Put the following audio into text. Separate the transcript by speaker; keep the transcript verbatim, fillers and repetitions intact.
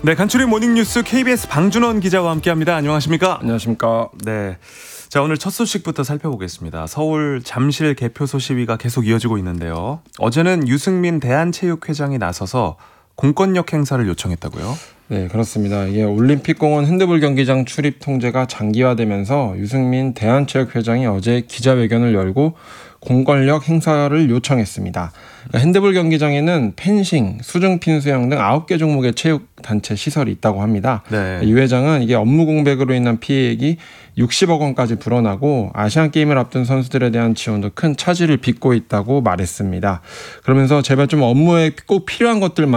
Speaker 1: 네, 간추린 모닝뉴스 케이비에스 방준원 기자와 함께합니다. 안녕하십니까?
Speaker 2: 안녕하십니까?
Speaker 1: 네, 자 오늘 첫 소식부터 살펴보겠습니다. 서울 잠실 개표소 시위가 계속 이어지고 있는데요. 어제는 유승민 대한체육회장이 나서서 공권력 행사를 요청했다고요?
Speaker 2: 네, 그렇습니다. 이게 올림픽공원 핸드볼 경기장 출입 통제가 장기화되면서 유승민 대한체육회장이 어제 기자회견을 열고 공권력 행사를 요청했습니다. 그러니까 핸드볼 경기장에는 펜싱, 수중핀 수영 등 아홉 개 종목의 체육단체 시설이 있다고 합니다.
Speaker 1: 네.
Speaker 2: 이 회장은 이게 업무 공백으로 인한 피해액이 육십억 원까지 불어나고 아시안게임을 앞둔 선수들에 대한 지원도 큰 차질을 빚고 있다고 말했습니다. 그러면서 제발 좀 업무에 꼭 필요한 것들만